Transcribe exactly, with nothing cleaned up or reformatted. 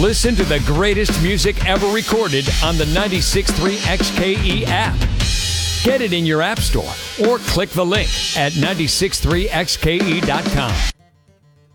Listen to the greatest music ever recorded on the ninety-six point three X K E app. Get it in your app store or click the link at nine six three X K E dot com.